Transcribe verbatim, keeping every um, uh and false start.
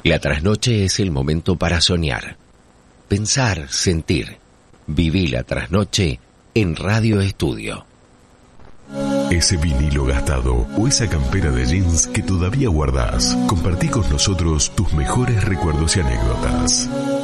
La trasnoche es el momento para soñar, pensar, sentir. Viví la trasnoche en Radio Estudio. Ese vinilo gastado o esa campera de jeans que todavía guardás. Compartí con nosotros tus mejores recuerdos y anécdotas.